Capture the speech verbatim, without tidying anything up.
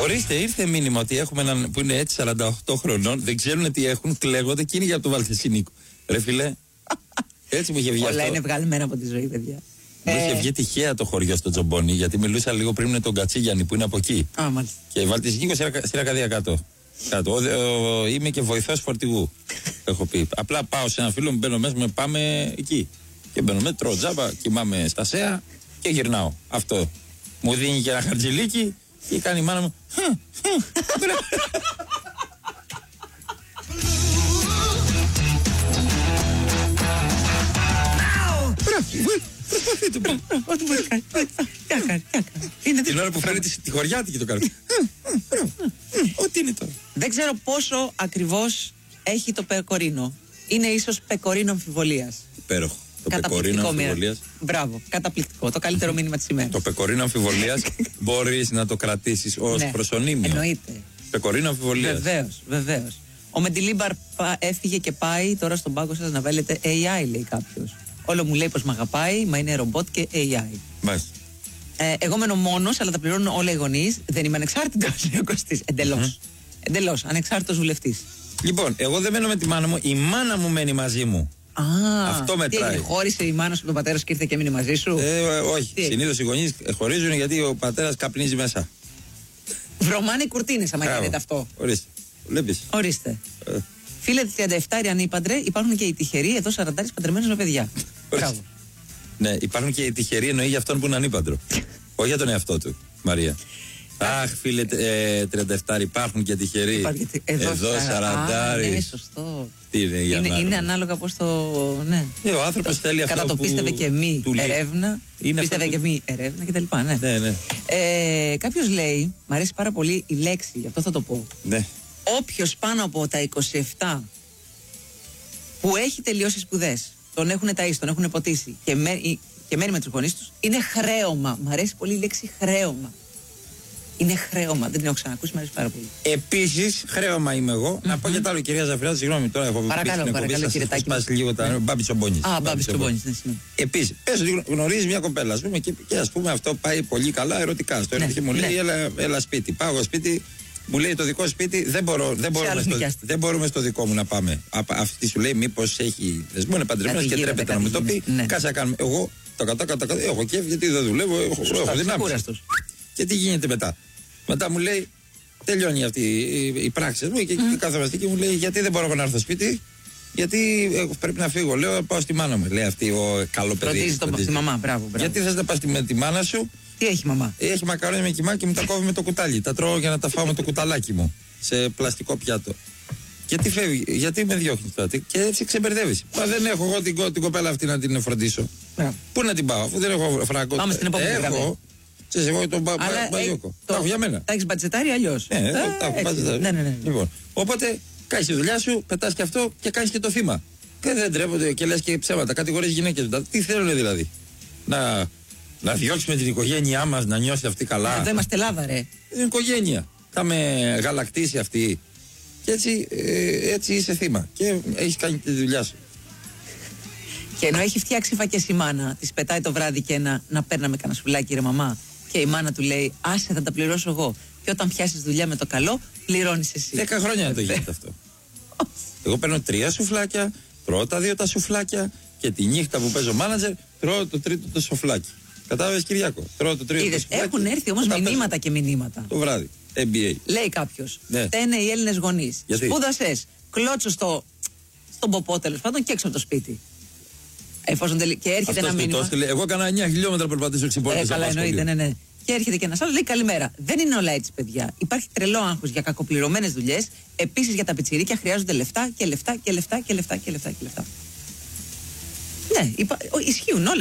Ορίστε, ήρθε μήνυμα ότι έχουμε έναν που είναι έτσι σαράντα οκτώ χρονών, δεν ξέρουν τι έχουν, κλαίγονται και είναι για το Βαλτεσίνικο. Ρε φιλέ, έτσι μου είχε βγει. Όλα αυτό. είναι βγαλμένα από τη ζωή, παιδιά. Μου είχε βγει τυχαία το χωριό στο Τζομπόνι, γιατί μιλούσα λίγο πριν με τον Κατσίγιαννη που είναι από εκεί. Α, μάλιστα. Και Βαλτεσίνικο στην Ακαδία κάτω. κάτω. Ο, ο, ο, είμαι και βοηθός φορτηγού. Έχω πει. Απλά πάω σε ένα φίλο μου, μπαίνω μέσα, με πάμε εκεί. Και μπαίνω με, τρώω τζάμπα, κοιμάμαι στα ΣΕΑ και γυρνάω. Αυτό. Μου δίνει και ένα χαρτζηλίκι και κάνει η μάνα μου. Ό,τι μπορεί να κάνει. Τι να κάνει, τι να κάνει. Την ώρα που φέρνει τη χωριάτικη το κάνει. Ό,τι είναι τώρα. Δεν ξέρω πόσο ακριβώς έχει το πεκορίνο. Είναι ίσως πεκορίνο αμφιβολίας. Υπέροχο. Το πεκορίνο αμφιβολίας. Μπράβο, καταπληκτικό. Το καλύτερο μήνυμα της ημέρας. Το πεκορίνο αμφιβολίας μπορείς να το κρατήσεις ως Ναι, προσωνύμιο. εννοείται. Πεκορίνο αμφιβολίας. Βεβαίως, βεβαίως. Ο Μεντιλίμπαρ έφυγε και πάει τώρα στον πάγκο σας να βέλετε έι άι, λέει κάποιος. Όλο μου λέει πως μ' αγαπάει, μα είναι ρομπότ και έι άι. Μάλιστα. Ε, εγώ μένω μόνος, αλλά τα πληρώνουν όλα οι γονείς. Δεν είμαι ανεξάρτητος, λέει ο Κωστής. Εντελώς. Mm-hmm. Εντελώς. Ανεξάρτητος βουλευτής. Λοιπόν, εγώ δεν μένω με τη μάνα μου, η μάνα μου μένει μαζί μου. Α, αυτό μετράει. Τι, χώρισε η μάνα σου τον πατέρα σου και ήρθε και έμεινε μαζί σου. Ε, όχι. Συνήθως οι γονείς χωρίζουν γιατί ο πατέρας καπνίζει μέσα. Βρωμάνε οι κουρτίνες, άμα Μπράβο. γίνεται αυτό. Ορίστε. Βλέπεις. Ορίστε. Ε. Φίλε τριάντα επτά ανήπαντρε, υπάρχουν και οι τυχεροί εδώ σαράντα παντρεμένους με παιδιά. Μπράβο. Ναι, υπάρχουν και οι τυχεροί εννοεί για αυτόν που είναι ανήπαντρο. Όχι για τον εαυτό του, Μαρία. Αχ, φίλε, ε, τριάντα επτά υπάρχουν και τυχεροί. Εδώ, εδώ σαράντα. Ναι, σωστό. Τι είναι, για είναι, να... είναι ανάλογα πώς το. Ναι. Ε, ο άνθρωπος θέλει αυτό. Κατά το που πίστευε και μη του ερεύνα. Είναι πίστευε αυτό και που... μη ερεύνα κτλ. Ναι. Ναι, ναι. Ε, Κάποιος λέει, μου αρέσει πάρα πολύ η λέξη, γι' αυτό θα το πω. Ναι. Όποιος πάνω από τα είκοσι επτά που έχει τελειώσει σπουδές, τον έχουν ταΐσει, τον έχουν ποτίσει και, με, και μένει με τους γονείς τους, είναι χρέωμα. Μου αρέσει πολύ η λέξη χρέωμα. Είναι χρέωμα, δεν την έχω ξανακούσει, μου αρέσει πάρα πολύ. Επίσης, χρέωμα είμαι εγώ. Mm-hmm. Να πω και το άλλο, κυρία Ζαφυράτου, συγγνώμη τώρα έχω πει παρακαλώ, παρακαλώ, κύριε Τάκη. Σπάσει λίγο τα Μπάμπη Τσομπόνης. Α, Μπάμπη Τσομπόνης, ναι, συγγνώμη. Επίσης, πες ότι γνωρίζει μια κοπέλα, ας πούμε, και, και ας πούμε αυτό πάει πολύ καλά ερωτικά. Στο ναι, μου λέει, ναι. έλα, έλα σπίτι. Πάω εγώ σπίτι, μου λέει το δικό σπίτι, δεν, μπορώ, δεν, μπορούμε, στο, δεν μπορούμε στο δικό μου να πάμε. Α, αυτή σου λέει, μήπως έχει δεσμό, είναι παντρεμένος και τρέπεται να μου το πει. Κάτσε να κάνουμε. Εγώ το κατά κατά κατά έχω και γιατί δεν δουλεύω, έχω δυνάμεις. Και τι γίνεται μετά. Μετά μου λέει, τελειώνει αυτή η, η πράξη μου και, mm. και κάθομαι και μου λέει, γιατί δεν μπορώ να έρθω σπίτι, γιατί ε, πρέπει να φύγω. Λέω, πάω στη μάνα μου. Λέει αυτή ο καλό παιδί. Φροντίζει το τη μαμά, μπράβο, μπράβο. Γιατί θες να πας με τη μάνα σου. Τι έχει μαμά. Έχει μακαρόνια με κιμά και μου τα κόβει με το κουτάλι. Τα τρώω για να τα φάω με το κουταλάκι μου σε πλαστικό πιάτο. Και τι φεύγει, γιατί με διώχνει τότε. Και έτσι ξεμπερδεύεις. Μα δεν έχω εγώ την, την κοπέλα αυτή να την φροντίσω. Yeah. Πού να την πάω, αφού δεν έχω φράγκο. Πάμε στην επόμενη γραμμή. Σε εγώ τον Μπαγιώκο. Τα έχω για μένα. Τα έχεις μπατζετάρει αλλιώς. Ναι, τα έχω μπατζετάρει. Ναι, ναι, ναι. Λοιπόν, οπότε κάνεις τη δουλειά σου, πετάς και αυτό και κάνεις και το θύμα. Και δεν τρέπονται και λες και ψέματα. Κατηγορείς γυναίκες. Τι θέλουν δηλαδή. Να, να διώξουμε την οικογένειά μας, να νιώσει αυτή καλά. Εδώ είμαστε Ελλάδα, ρε. Είναι οικογένεια. Θα με γαλακτήσει αυτή. Και έτσι, ε, έτσι είσαι θύμα. Και έχεις κάνει τη δουλειά σου. Και ενώ έχει φτιάξει φακές η μάνα, της πετάει το βράδυ και ένα να παίρναμε κανένα σουβλάκι, ρε μαμά. Και η μάνα του λέει, άσε, θα τα πληρώσω εγώ. Και όταν πιάσεις δουλειά με το καλό, πληρώνεις εσύ. Δέκα χρόνια να το γίνεται αυτό. Εγώ παίρνω τρία σουφλάκια, τρώω τα δύο τα σουφλάκια και τη νύχτα που παίζω μάνατζερ, τρώω το τρίτο το σουφλάκι. Κατάλαβες, Κυριάκο. Τρώω το τρίτο το σουφλάκι. Έχουν έρθει όμως μηνύματα και μηνύματα. Το βράδυ. εμ μπι έι. Λέει κάποιος, ναι. φταίνε οι Έλληνες γονείς. Σπούδασες, κλώτσου στο, στον ποπό τέλος πάντων και έξω από το σπίτι. Εφόσον τελει... και έρχεται αυτός ένα μήνυμα. Λέει, εγώ έκανα εννιά χιλιόμετρα περπατήσω ξυπόλοιπα. Ε, καλά, εννοείται, ναι, ναι. Και έρχεται και ένας άλλος, λέει καλημέρα. Δεν είναι όλα έτσι, παιδιά. Υπάρχει τρελό άγχος για κακοπληρωμένες δουλειές. Επίσης για τα πιτσιρίκια χρειάζονται λεφτά και λεφτά και λεφτά και λεφτά και λεφτά και λεφτά. Ναι, υπα... ισχύουν όλα.